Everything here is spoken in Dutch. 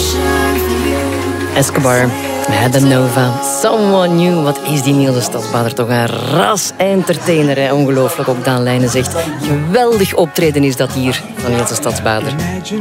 Escobar, Madame Nova, Someone New. Wat is die Niels de Stadsbader toch een ras-entertainer, hè? Ongelooflijk, ook Daan Leijnen zegt. Geweldig optreden is dat hier van Niels de Stadsbader.